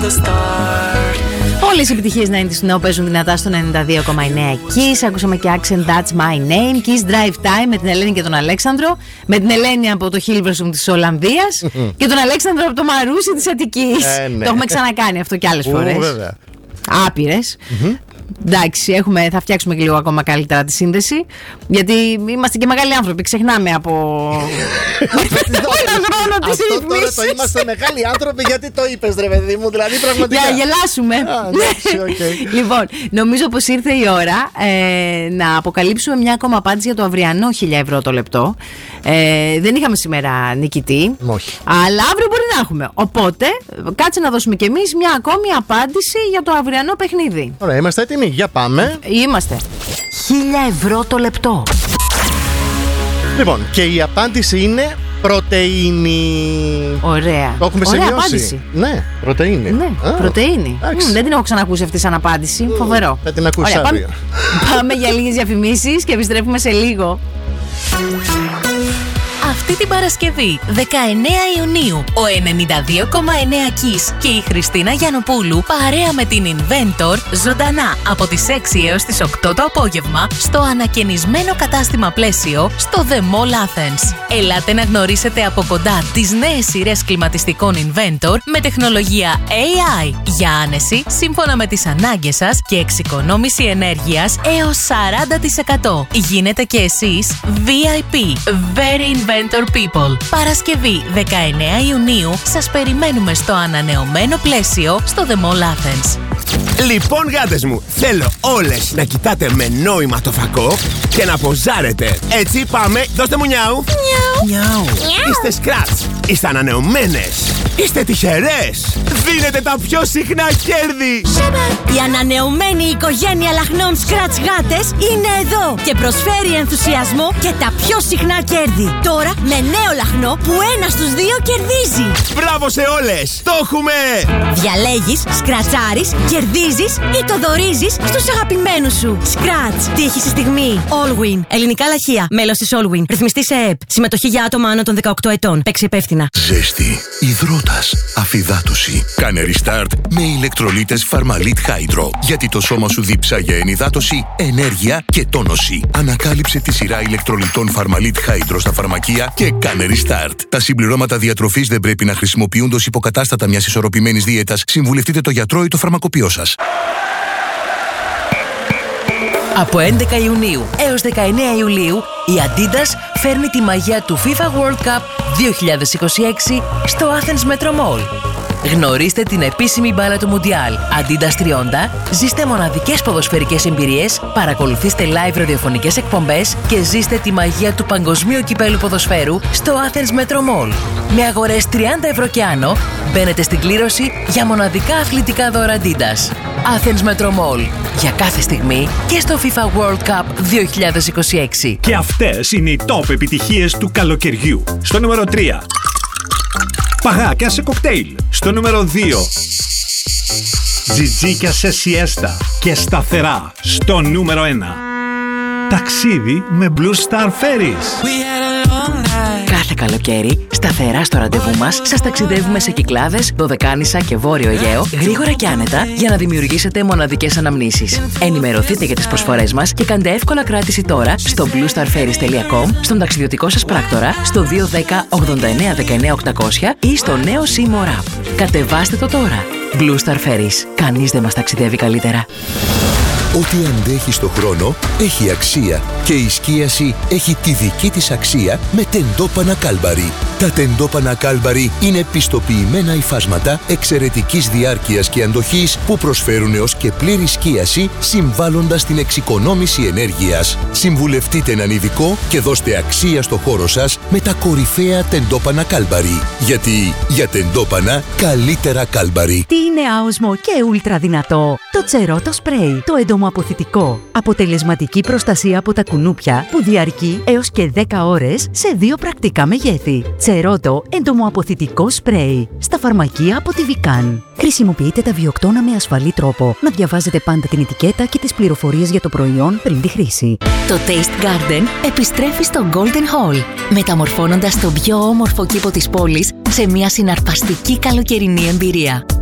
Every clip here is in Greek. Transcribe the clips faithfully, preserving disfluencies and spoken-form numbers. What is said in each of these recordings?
Όλες οι επιτυχίες ενενήντα του νέου παίζουν δυνατά στο ενενήντα δύο κόμμα εννέα Kiss. Ακούσαμε και Accent That's My Name. Kiss Drive Time με την Ελένη και τον Αλέξανδρο. Με την Ελένη από το Hilversum της Ολλανδίας και τον Αλέξανδρο από το Μαρούσι της Αττικής. Ε, ναι. Το έχουμε ξανακάνει αυτό και άλλες φορές. Βέβαια. Άπειρες. Mm-hmm. Εντάξει, έχουμε, θα φτιάξουμε και λίγο ακόμα καλύτερα τη σύνδεση. Γιατί είμαστε και μεγάλοι άνθρωποι. Ξεχνάμε από. Αυτό τώρα το είμαστε μεγάλοι άνθρωποι, γιατί το είπες, ρε παιδί μου, δηλαδή πραγματικά. Για να γελάσουμε. Λοιπόν, νομίζω πως ήρθε η ώρα να αποκαλύψουμε μια ακόμα απάντηση για το αυριανό χίλια ευρώ το λεπτό. Δεν είχαμε σήμερα νικητή. Αλλά αύριο μπορεί να έχουμε. Οπότε, κάτσε να δώσουμε κι εμείς μια ακόμη απάντηση για το αυριανό παιχνίδι. Ωραία, είμαστε έτοιμοι. Για πάμε. Είμαστε. χίλια ευρώ το λεπτό. Λοιπόν, και η απάντηση είναι πρωτεΐνη. Ωραία. Το έχουμε Ωραία σημειώσει. Απάντηση. Ναι, πρωτεΐνη. Ναι, Α, πρωτεΐνη. Μ, δεν την έχω ξανακούσει αυτή σαν απάντηση. Mm, Φοβερό. Θα την ακούσει αύριο. Πάμε, πάμε για λίγες διαφημίσεις και επιστρέφουμε σε λίγο. Αυτή την Παρασκευή, δεκαεννέα Ιουνίου, ο ενενήντα δύο κόμμα εννέα Kiss και η Χριστίνα Γιαννοπούλου παρέα με την Inventor ζωντανά από τις έξι έως τις οκτώ το απόγευμα στο ανακαινισμένο κατάστημα Πλαίσιο στο The Mall Athens. Ελάτε να γνωρίσετε από κοντά τις νέες σειρές κλιματιστικών Inventor με τεχνολογία έι άι για άνεση σύμφωνα με τις ανάγκες σας και εξοικονόμηση ενέργειας έως σαράντα τοις εκατό. Γίνετε και εσείς βι άι πι, Very Inventor People. Παρασκευή δεκαεννέα Ιουνίου σας περιμένουμε στο ανανεωμένο Πλαίσιο στο The Mall Athens. Λοιπόν, γάτες μου, θέλω όλες να κοιτάτε με νόημα το φακό και να ποζάρετε. Έτσι, πάμε, δώστε μου νιάου. Νιάου. Είστε σκράτς, είστε ανανεωμένες, είστε τυχερές. Δίνετε τα πιο συχνά κέρδη. Η ανανεωμένη οικογένεια λαχνών Scratch γάτες είναι εδώ και προσφέρει ενθουσιασμό και τα πιο συχνά κέρδη. Τώρα με νέο λαχνό που ένα στους δύο κερδίζει. Μπράβο σε όλες, το έχουμε! Διαλέγεις, σκρατσάρεις, κερδίζεις ή το δωρίζεις στους αγαπημένους σου. Scratch, τύχη στη στιγμή. Allwin, ελληνικά λαχεία. Μέλος της Allwin. Ρυθμιστή σε ΕΕΠ. Συμμετοχή για άτομα άνω των δεκαοκτώ ετών. Παίξει υπεύθυνα. Ζέστη, υδρότας, αφυδάτωση. Κάνε restart με ηλεκτρολίτες Pharmalit Hydro. Γιατί το σώμα σου διψάγει ενυδάτωση, ενέργεια και τόνωση. Ανακάλυψε τη σειρά ηλεκτρολιτών Pharmalit Hydro στα φαρμακεία και κάνε restart. Τα συμπληρώματα διατροφής δεν πρέπει να χρησιμοποιούνται ως υποκατάστατα μιας ισορροπημένης δίαιτας. Συμβουλευτείτε το γιατρό ή το φαρμακοποιό σας. Από έντεκα Ιουνίου έως δεκαεννέα Ιουλίου, η Adidas φέρνει τη μαγεία του FIFA World Cup δύο χιλιάδες είκοσι έξι στο Athens Metro Mall. Γνωρίστε την επίσημη μπάλα του Μουντιάλ Adidas τριάντα, ζήστε μοναδικές ποδοσφαιρικές εμπειρίες, παρακολουθήστε live ραδιοφωνικές εκπομπές και ζήστε τη μαγεία του παγκοσμίου κυπέλου ποδοσφαίρου στο Athens Metro Mall. Με αγορές τριάντα ευρώ και άνω, μπαίνετε στην κλήρωση για μοναδικά αθλητικά δώρα Adidas. Athens Metro Mall. Για κάθε στιγμή και στο FIFA World Cup δύο χιλιάδες είκοσι έξι. Και αυτές είναι οι top επιτυχίες του καλοκαιριού. Στο νούμερο τρία. Παγάκια σε κοκτέιλ. Στο νούμερο δύο. Τζιτζίκια σε σιέστα και σταθερά. Στο νούμερο ένα. Ταξίδι με Blue Star Ferries. Κάθε καλοκαίρι, σταθερά στο ραντεβού μας, σας ταξιδεύουμε σε Κυκλάδες, Δωδεκάνησα και Βόρειο Αιγαίο, γρήγορα και άνετα για να δημιουργήσετε μοναδικές αναμνήσεις. Ενημερωθείτε για τις προσφορές μας και κάντε εύκολα κράτηση τώρα στο blue star ferries τελεία com, στον ταξιδιωτικό σας πράκτορα, στο δύο ένα μηδέν ογδόντα εννέα δεκαεννέα οκτακόσια ή στο νέο Seymour App. Κατεβάστε το τώρα. Blue Star Ferries. Κανείς δεν μας ταξιδεύει καλύτερα. Ό,τι αντέχει στο χρόνο έχει αξία και η σκίαση έχει τη δική της αξία με τεντόπανα Κάλμπαρι. Τα τεντόπανα Κάλμπαρι είναι πιστοποιημένα υφάσματα εξαιρετικής διάρκειας και αντοχής που προσφέρουν έως και πλήρη σκίαση συμβάλλοντας στην εξοικονόμηση ενέργειας. Συμβουλευτείτε έναν ειδικό και δώστε αξία στο χώρο σας με τα κορυφαία τεντόπανα Κάλμπαρι. Γιατί για τεντόπανα καλύτερα Κάλμπαρι. Τι είναι άοσμο και ούλτρα δυνατό? Το Τσερότο Σπρέι, το εντομοαποθητικό. Αποτελεσματική προστασία από τα κουνούπια που διαρκεί έως και δέκα ώρες σε δύο πρακτικά μεγέθη. Τσερότο εντομοαποθητικό σπρέι. Στα φαρμακεία από τη Βικάν. Χρησιμοποιείτε τα βιοκτώνα με ασφαλή τρόπο. Να διαβάζετε πάντα την ετικέτα και τις πληροφορίες για το προϊόν πριν τη χρήση. Το Taste Garden επιστρέφει στο Golden Hall, μεταμορφώνοντας τον πιο όμορφο κήπο της πόλης σε μια συναρπαστική καλοκαιρινή εμπειρία.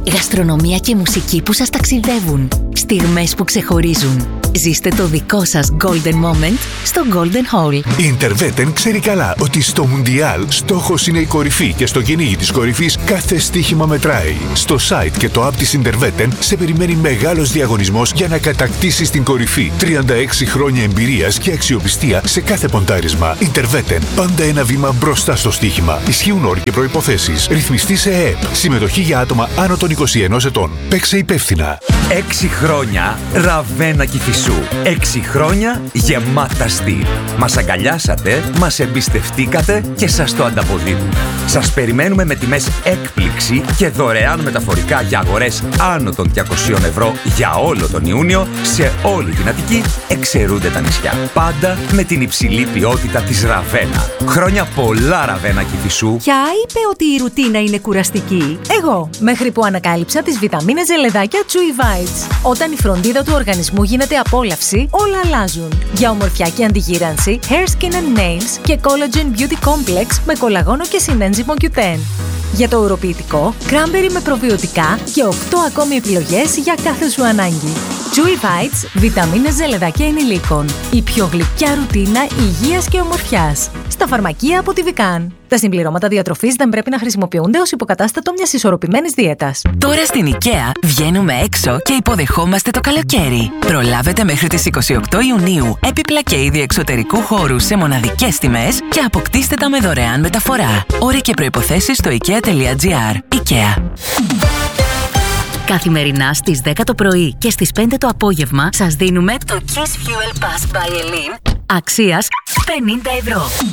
Γαστρονομία και μουσική που σας ταξιδεύουν. Στιγμές που ξεχωρίζουν. Ζήστε το δικό σας Golden Moment στο Golden Hall. Η Interveten ξέρει καλά ότι στο Μουντιάλ στόχος είναι η κορυφή και στο κυνήγι της κορυφής κάθε στοίχημα μετράει. Στο site και το app της Interveten σε περιμένει μεγάλος διαγωνισμός για να κατακτήσεις την κορυφή. τριάντα έξι χρόνια εμπειρίας και αξιοπιστία σε κάθε ποντάρισμα. Interveten. Πάντα ένα βήμα μπροστά στο στοίχημα. Ισχύουν όροι και προϋποθέσεις. Ρυθμιστή σε ΕΕΠ. Συμμετοχή για άτομα άνω των είκοσι ενός ετών. Παίξε υπεύθυνα. Έξι χρόνια Ραβένα Κηφισού. Έξι χρόνια γεμάτα στυλ. Μας αγκαλιάσατε, μας εμπιστευτήκατε και σας το ανταποδίδουμε. Σας περιμένουμε με τιμές έκπληξη και δωρεάν μεταφορικά για αγορές άνω των διακοσίων ευρώ για όλο τον Ιούνιο σε όλη την Αττική, εξαιρούνται τα νησιά. Πάντα με την υψηλή ποιότητα της Ραβένα. Χρόνια πολλά Ραβένα Κηφισού. Ποια είπε ότι η ρουτίνα είναι κουραστική? Εγώ, μέχρι που ανακάλυψα τις βιταμίνες ζελεδάκια Chewy Vites. Όταν η φροντίδα του οργανισμού γίνεται απόλαυση, όλα αλλάζουν. Για ομορφιά και αντιγύρανση, Hair, Skin and Nails και Collagen Beauty Complex με κολαγόνο και συνένζυμο κιου τεν. Για το ουροποιητικό, Cranberry με προβιωτικά και οκτώ ακόμη επιλογές για κάθε σου ανάγκη. Chewy Vites, βιταμίνες ζελεδάκια ενηλίκων. Η πιο γλυκιά ρουτίνα υγείας και ομορφιάς. Στα φαρμακεία από τη Vican. Τα συμπληρώματα διατροφής δεν πρέπει να χρησιμοποιούνται ως υποκατάστατο μιας ισορροπημένης δίαιτας. Τώρα στην IKEA βγαίνουμε έξω και υποδεχόμαστε το καλοκαίρι. Προλάβετε μέχρι τις είκοσι οκτώ Ιουνίου έπιπλα και είδη εξωτερικού χώρου σε μοναδικές τιμές και αποκτήστε τα με δωρεάν μεταφορά. Όροι και προϋποθέσεις στο ikea.gr. IKEA. Καθημερινά στις δέκα το πρωί και στις πέντε το απόγευμα σας δίνουμε το Kiss Fuel Pass by Elin αξίας πενήντα ευρώ.